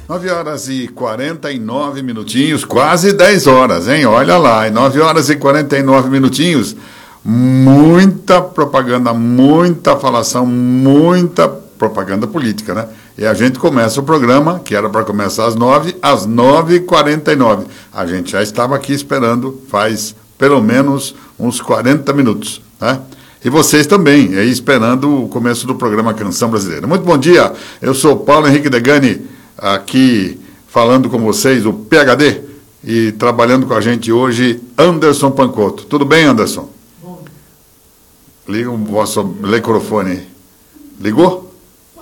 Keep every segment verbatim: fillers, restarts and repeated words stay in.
nove horas e quarenta e nove minutinhos, quase dez horas, hein? Olha lá, nove horas e quarenta e nove minutinhos, muita propaganda, muita falação, muita propaganda política, né? E a gente começa o programa, que era para começar às nove, às nove e quarenta e nove. A gente já estava aqui esperando faz pelo menos uns quarenta minutos, né? E vocês também, aí esperando o começo do programa Canção Brasileira. Muito bom dia, eu sou Paulo Henrique Degani, aqui falando com vocês, o P H D, e trabalhando com a gente hoje, Anderson Pancotto. Tudo bem, Anderson? Bom. Liga o vosso microfone. Ligou?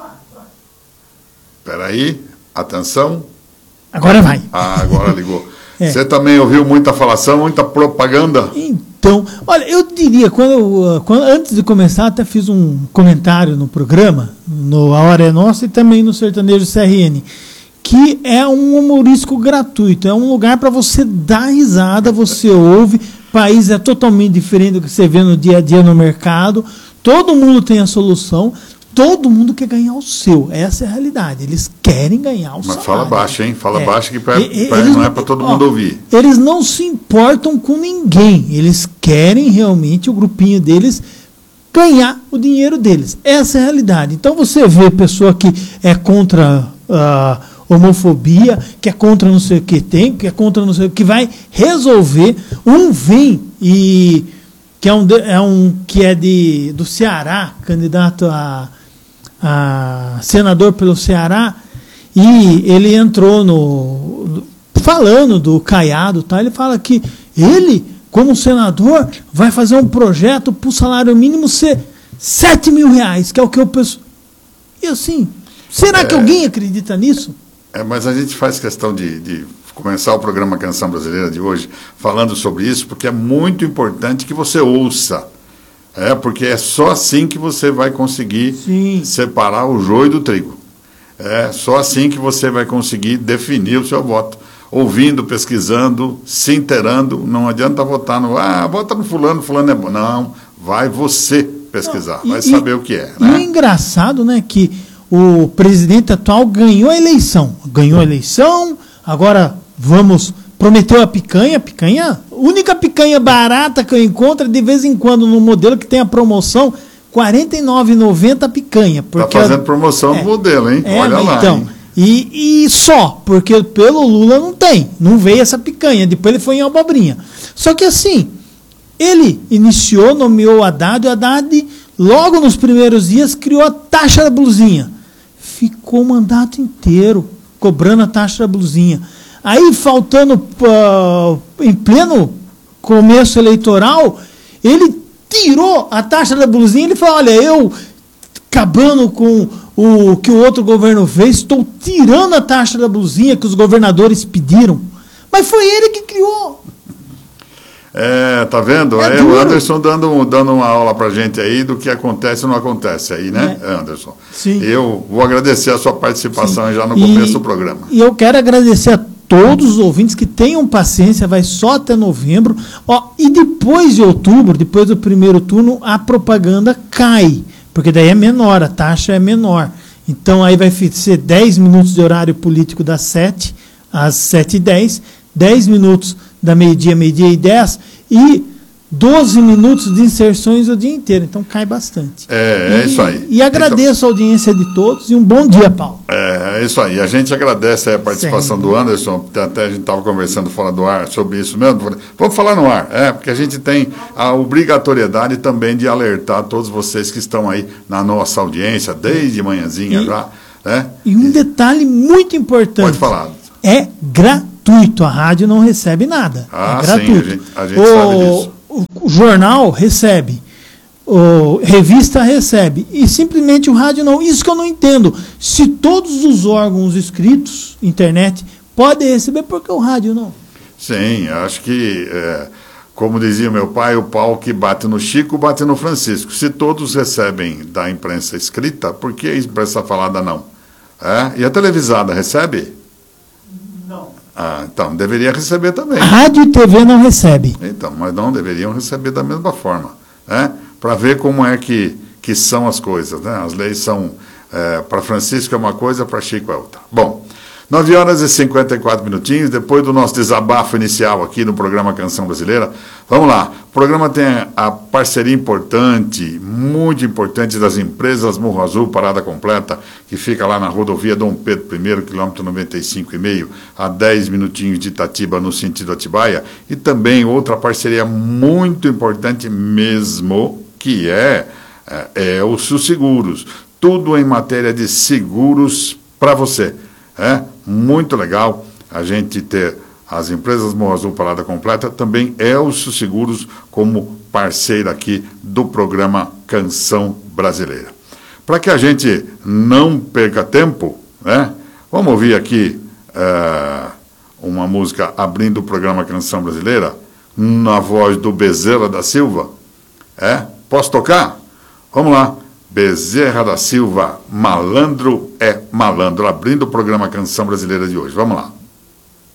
Espera aí, atenção. Agora vai. Ah, agora ligou. É. Você também ouviu muita falação, muita propaganda? Então, olha, eu diria, quando, eu, quando antes de começar, até fiz um comentário no programa, no A Hora é Nossa e também no Sertanejo C R N, que é um humorístico gratuito, é um lugar para você dar risada, você ouve, o país é totalmente diferente do que você vê no dia a dia no mercado, todo mundo tem a solução, todo mundo quer ganhar o seu, essa é a realidade, eles querem ganhar o Mas salário. fala baixo, hein? Fala é. baixo que pra, e, pra, eles, não é para todo ó, mundo ouvir. Eles não se importam com ninguém, eles querem realmente o grupinho deles ganhar o dinheiro deles, essa é a realidade. Então você vê pessoa que é contra a uh, homofobia, que é contra não sei o que tem, que é contra não sei o que vai resolver, um vem e que é um, é um que é de, do Ceará, candidato a a senador pelo Ceará, e ele entrou no falando do Caiado, tá? Ele fala que ele, como senador, vai fazer um projeto para o salário mínimo ser sete mil reais, que é o que eu penso. E assim, será é, que alguém acredita nisso? É, mas a gente faz questão de, de começar o programa Canção Brasileira de hoje falando sobre isso, porque é muito importante que você ouça. É, porque é só assim que você vai conseguir Sim. separar o joio do trigo. É só assim que você vai conseguir definir o seu voto. Ouvindo, pesquisando, se inteirando. Não adianta votar no... Ah, vota no fulano, fulano é bom. Não, vai você pesquisar, não, vai e, saber e, o que é. E né? é engraçado, né, que o presidente atual ganhou a eleição. Ganhou a eleição, agora vamos... Prometeu a picanha, picanha, única picanha barata que eu encontro de vez em quando no modelo que tem a promoção, quarenta e nove reais e noventa centavos a picanha. Está fazendo promoção é, no modelo, hein? É, olha lá. Então, e, e só, porque pelo Lula não tem, não veio essa picanha, depois ele foi em abobrinha. Só que assim, ele iniciou, nomeou o Haddad, e o Haddad, logo nos primeiros dias, criou a taxa da blusinha. Ficou o mandato inteiro cobrando a taxa da blusinha. Aí, faltando uh, em pleno começo eleitoral, ele tirou a taxa da blusinha e ele falou, olha, eu, acabando com o que o outro governo fez, estou tirando a taxa da blusinha que os governadores pediram. Mas foi ele que criou. É, tá vendo? É, o Anderson dando, dando uma aula pra gente aí do que acontece ou não acontece aí, né, é. Anderson? Sim. Eu vou agradecer a sua participação Sim. já no e, começo do programa. E eu quero agradecer a todos os ouvintes que tenham paciência, vai só até novembro. Ó, e depois de outubro, depois do primeiro turno, a propaganda cai, porque daí é menor, a taxa é menor. Então aí vai ser dez minutos de horário político das sete às sete e dez, dez minutos da meio-dia, meio-dia e dez, e doze minutos de inserções o dia inteiro. Então cai bastante. É, é e, isso aí. E agradeço então, a audiência de todos e um bom dia, Paulo. É, é isso aí. A gente agradece a participação Sim. do Anderson. Até a gente estava conversando fora do ar sobre isso mesmo. Vamos falar no ar, é, porque a gente tem a obrigatoriedade também de alertar todos vocês que estão aí na nossa audiência, desde manhãzinha e, já. Né? E um e, detalhe muito importante. Pode falar. É gratuito. A rádio não recebe nada. Ah, é gratuito. sim, a gente, a gente o, sabe disso. O jornal recebe, o revista recebe, e simplesmente o rádio não. Isso que eu não entendo. Se todos os órgãos escritos, internet, podem receber, por que o rádio não? Sim, acho que, é, como dizia meu pai, o pau que bate no Chico, bate no Francisco. Se todos recebem da imprensa escrita, por que a imprensa falada não? É? E a televisada recebe? Ah, então, deveria receber também. Rádio e T V não recebe. Então, mas não deveriam receber da mesma forma, né? Para ver como é que, que são as coisas, né? As leis são, é, para Francisco é uma coisa, para Chico é outra. Bom, nove horas e cinquenta e quatro minutinhos, depois do nosso desabafo inicial aqui no programa Canção Brasileira. Vamos lá, o programa tem a parceria importante, muito importante, das empresas Morro Azul Parada Completa, que fica lá na rodovia Dom Pedro I, quilômetro noventa e cinco e meio, a dez minutinhos de Itatiba, no sentido Atibaia, e também outra parceria muito importante mesmo, que é, é, é o Sul Seguros, tudo em matéria de seguros para você. É muito legal a gente ter as empresas Morro Azul Parada Completa, também Elcio Seguros como parceira aqui do programa Canção Brasileira. Para que a gente não perca tempo, né, vamos ouvir aqui é, uma música abrindo o programa Canção Brasileira, na voz do Bezerra da Silva. É? Posso tocar? Vamos lá. Bezerra da Silva, Malandro é Malandro, abrindo o programa Canção Brasileira de hoje. Vamos lá.